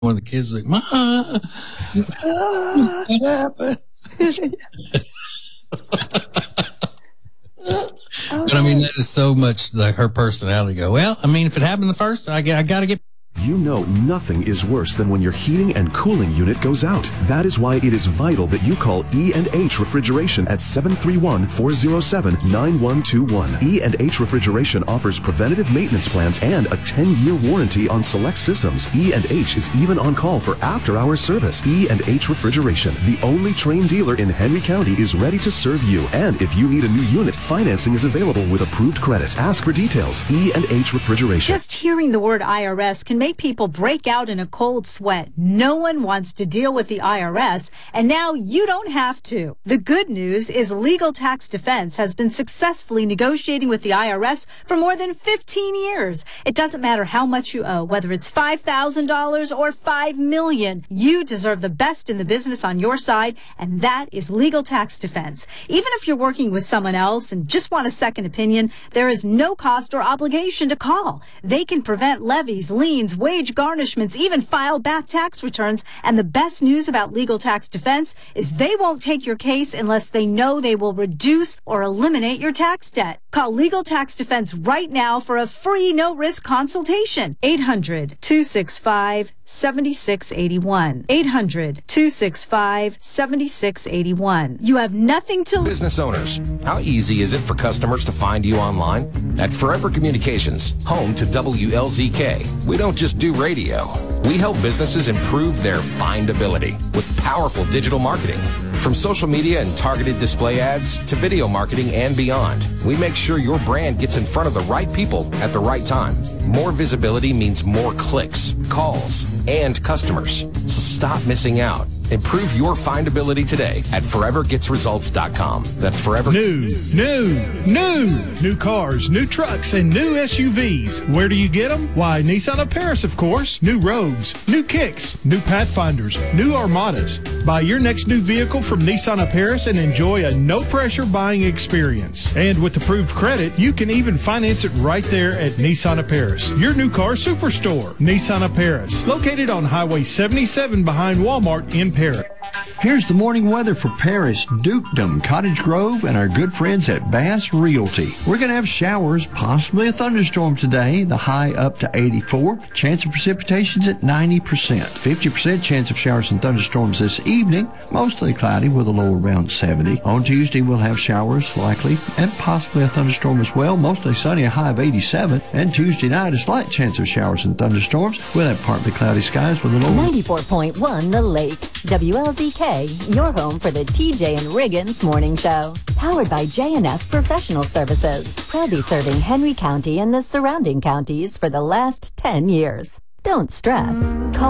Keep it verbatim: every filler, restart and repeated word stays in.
one of the kids like, Ma, what happened? But I mean, that is so much like her personality. Go, well, I mean, if it happened the first, I, I got to get. You know nothing is worse than when your heating and cooling unit goes out. That is why it is vital that you call E and H Refrigeration at seven three one, four oh seven, nine one two one. E and H Refrigeration offers preventative maintenance plans and a ten-year warranty on select systems. E and H is even on call for after-hours service. E and H Refrigeration, the only trained dealer in Henry County, is ready to serve you. And if you need a new unit, financing is available with approved credit. Ask for details. E and H Refrigeration. Just hearing the word I R S can make people break out in a cold sweat. No one wants to deal with the I R S, and now you don't have to. The good news is Legal Tax Defense has been successfully negotiating with the I R S for more than fifteen years. It doesn't matter how much you owe, whether it's five thousand dollars or five million dollars. You deserve the best in the business on your side, and that is Legal Tax Defense. Even if you're working with someone else and just want a second opinion, there is no cost or obligation to call. They can prevent levies, liens, wage garnishments, even file back tax returns. And the best news about Legal Tax Defense is they won't take your case unless they know they will reduce or eliminate your tax debt. Call Legal Tax Defense right now for a free no-risk consultation. eight hundred, two six five, seven six eight one. eight hundred, two six five, seven six eight one. You have nothing to... Business owners, how easy is it for customers to find you online? At Forever Communications, home to W L Z K, we don't just do radio. We help businesses improve their findability with powerful digital marketing. From social media and targeted display ads to video marketing and beyond, we make sure your brand gets in front of the right people at the right time. More visibility means more clicks, calls, and customers. So stop missing out. Improve your findability today at forever gets results dot com. That's forever. New, new, new. New cars, new trucks, and new S U Vs. Where do you get them? Why, Nissan of Paris, of course. New Rogues, new Kicks, new Pathfinders, new Armadas. Buy your next new vehicle from Nissan of Paris and enjoy a no-pressure buying experience. And with approved credit, you can even finance it right there at Nissan of Paris. Your new car superstore, Nissan of Paris. Located on Highway seventy-seven behind Walmart in Paris. Here's the morning weather for Paris, Dukedom, Cottage Grove, and our good friends at Bass Realty. We're going to have showers, possibly a thunderstorm today, the high up to eighty-four. Chance of precipitation's at ninety percent. fifty percent chance of showers and thunderstorms this evening, mostly cloudy with a low around seventy. On Tuesday, we'll have showers likely and possibly a thunderstorm as well, mostly sunny, a high of eighty-seven. And Tuesday night, a slight chance of showers and thunderstorms. We'll have partly cloudy skies with a low... ninety-four point one The Lake. W L Z K, your home for the T J and Riggins Morning Show. Powered by J and S Professional Services. Proudly serving Henry County and the surrounding counties for the last ten years. Don't stress. Call